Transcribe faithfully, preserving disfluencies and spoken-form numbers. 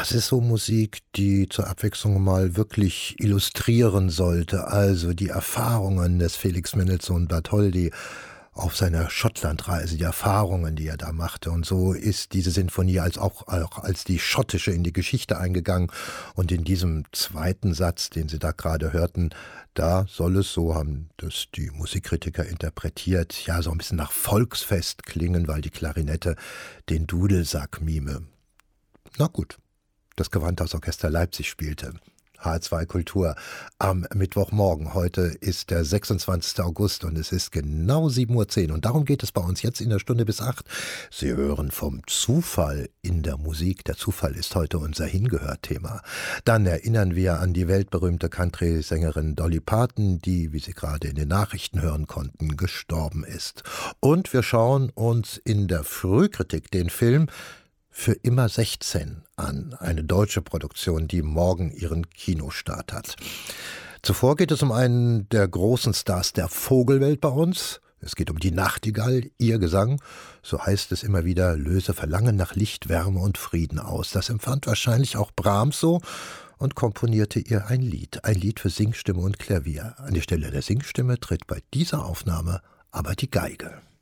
Das ist so Musik, die zur Abwechslung mal wirklich illustrieren sollte, also die Erfahrungen des Felix Mendelssohn Bartholdy auf seiner Schottlandreise, die Erfahrungen, die er da machte. Und so ist diese Sinfonie als auch, auch als die schottische in die Geschichte eingegangen. Und in diesem zweiten Satz, den Sie da gerade hörten, da soll es, so haben das die Musikkritiker interpretiert, ja so ein bisschen nach Volksfest klingen, weil die Klarinette den Dudelsack mime. Na gut, das Gewandhausorchester Leipzig spielte. H zwei Kultur am Mittwochmorgen. Heute ist der sechsundzwanzigster August und es ist genau sieben Uhr zehn. Und darum geht es bei uns jetzt in der Stunde bis acht. Sie hören vom Zufall in der Musik. Der Zufall ist heute unser Hingehört-Thema. Dann erinnern wir an die weltberühmte Country-Sängerin Dolly Parton, die, wie Sie gerade in den Nachrichten hören konnten, gestorben ist. Und wir schauen uns in der Frühkritik den Film Für immer sechzehn an, eine deutsche Produktion, die morgen ihren Kinostart hat. Zuvor geht es um einen der großen Stars der Vogelwelt bei uns. Es geht um die Nachtigall, ihr Gesang, so heißt es immer wieder, löse Verlangen nach Licht, Wärme und Frieden aus. Das empfand wahrscheinlich auch Brahms so und komponierte ihr ein Lied, ein Lied für Singstimme und Klavier. An die Stelle der Singstimme tritt bei dieser Aufnahme aber die Geige.